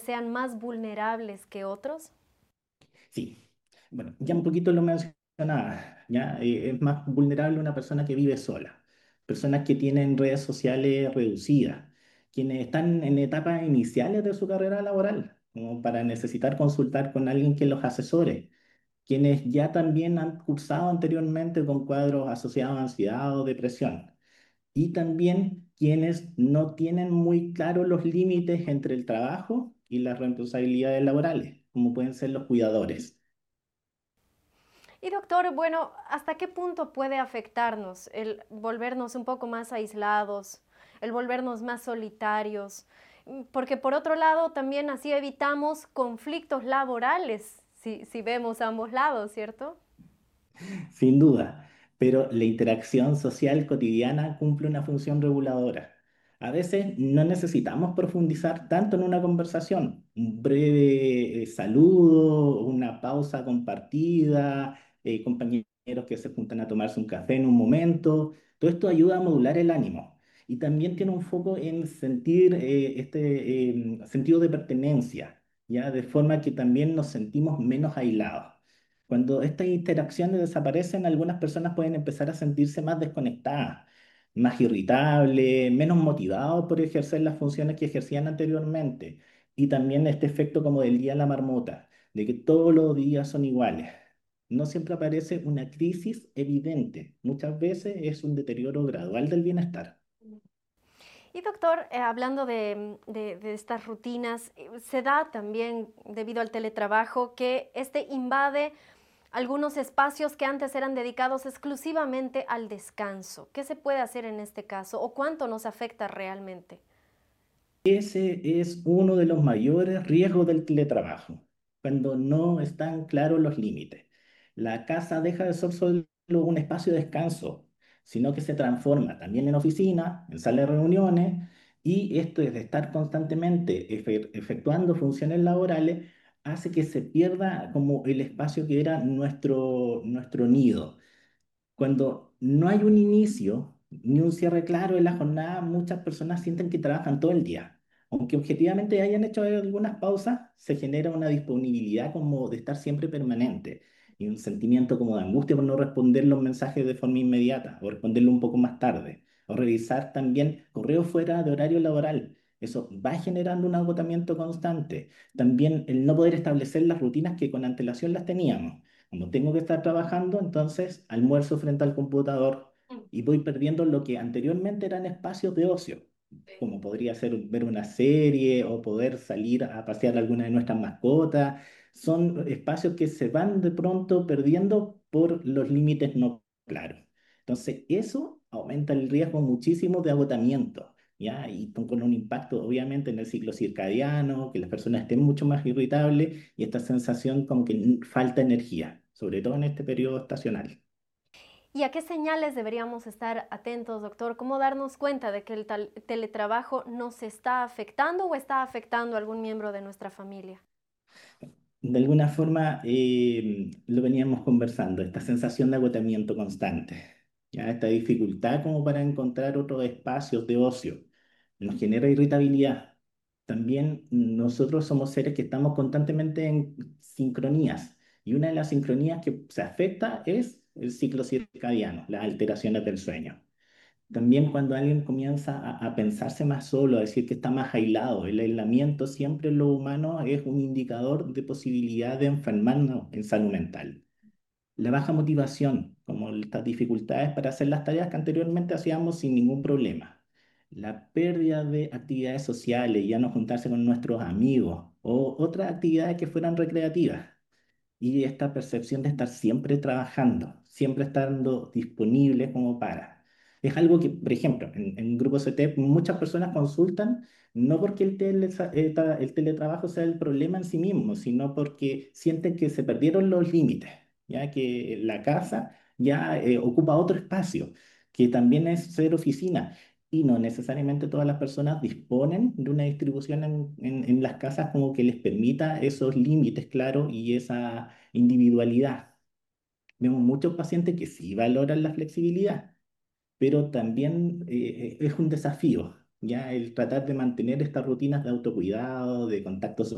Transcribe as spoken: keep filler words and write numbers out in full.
sean más vulnerables que otros? Sí, bueno, ya un poquito lo mencionaba, ya eh, es más vulnerable una persona que vive sola, personas que tienen redes sociales reducidas, quienes están en etapas iniciales de su carrera laboral, como para necesitar consultar con alguien que los asesore, quienes ya también han cursado anteriormente con cuadros asociados a ansiedad o depresión, y también quienes no tienen muy claros los límites entre el trabajo y las responsabilidades laborales, como pueden ser los cuidadores. Y doctor, bueno, ¿hasta qué punto puede afectarnos el volvernos un poco más aislados, el volvernos más solitarios? Mm, Porque por otro lado, también así evitamos conflictos laborales, si, si vemos ambos lados, ¿cierto? Sin duda, pero la interacción social cotidiana cumple una función reguladora. A veces no necesitamos profundizar tanto en una conversación. Un breve eh, saludo, una pausa compartida, eh, compañeros que se juntan a tomarse un café en un momento. Todo esto ayuda a modular el ánimo y también tiene un foco en sentir eh, este eh, sentido de pertenencia, ¿ya? De forma que también nos sentimos menos aislados. Cuando estas interacciones desaparecen, algunas personas pueden empezar a sentirse más desconectadas, más irritables, menos motivados por ejercer las funciones que ejercían anteriormente. Y también este efecto como del día de la marmota, de que todos los días son iguales. No siempre aparece una crisis evidente, muchas veces es un deterioro gradual del bienestar. Y doctor, eh, hablando de, de- de estas rutinas, eh, se da también, debido al teletrabajo, que este invade algunos espacios que antes eran dedicados exclusivamente al descanso. ¿Qué se puede hacer en este caso o cuánto nos afecta realmente? Ese es uno de los mayores riesgos del teletrabajo, cuando no están claros los límites. La casa deja de ser solo un espacio de descanso, sino que se transforma también en oficina, en sala de reuniones, y esto es de estar constantemente efe- efectuando funciones laborales, hace que se pierda como el espacio que era nuestro, nuestro nido. Cuando no hay un inicio ni un cierre claro de la jornada, muchas personas sienten que trabajan todo el día. Aunque objetivamente hayan hecho algunas pausas, se genera una disponibilidad como de estar siempre permanente y un sentimiento como de angustia por no responder los mensajes de forma inmediata o responderlo un poco más tarde o revisar también correos fuera de horario laboral. Eso va generando un agotamiento constante. También el no poder establecer las rutinas que con antelación las teníamos. Como tengo que estar trabajando, entonces almuerzo frente al computador y voy perdiendo lo que anteriormente eran espacios de ocio, como podría ser ver una serie o poder salir a pasear alguna de nuestras mascotas. Son espacios que se van de pronto perdiendo por los límites no claros. Entonces, eso aumenta el riesgo muchísimo de agotamiento. ¿Ya? Y con un impacto obviamente en el ciclo circadiano, que las personas estén mucho más irritables y esta sensación como que n- falta energía, sobre todo en este periodo estacional. ¿Y a qué señales deberíamos estar atentos, doctor? ¿Cómo darnos cuenta de que el tal- teletrabajo nos está afectando o está afectando a algún miembro de nuestra familia? De alguna forma eh, lo veníamos conversando, esta sensación de agotamiento constante, ¿ya? Esta dificultad como para encontrar otros espacios de ocio, nos genera irritabilidad. También nosotros somos seres que estamos constantemente en sincronías y una de las sincronías que se afecta es el ciclo circadiano, las alteraciones del sueño. También cuando alguien comienza a, a pensarse más solo, a decir que está más aislado, el aislamiento siempre en lo humano es un indicador de posibilidad de enfermarnos en salud mental. La baja motivación, como estas dificultades para hacer las tareas que anteriormente hacíamos sin ningún problema. La pérdida de actividades sociales, ya no juntarse con nuestros amigos o otras actividades que fueran recreativas y esta percepción de estar siempre trabajando, siempre estando disponible como para. Es algo que, por ejemplo, en, en grupos C T muchas personas consultan no porque el, tele- eh, tra- el teletrabajo sea el problema en sí mismo, sino porque sienten que se perdieron los límites, ya que la casa ya eh, ocupa otro espacio, que también es ser oficina. Y no necesariamente todas las personas disponen de una distribución en, en- en las casas como que les permita esos límites claros y esa individualidad. Vemos muchos pacientes que sí valoran la flexibilidad, pero también eh, es un desafío, ya el tratar de mantener estas rutinas de autocuidado, de contacto social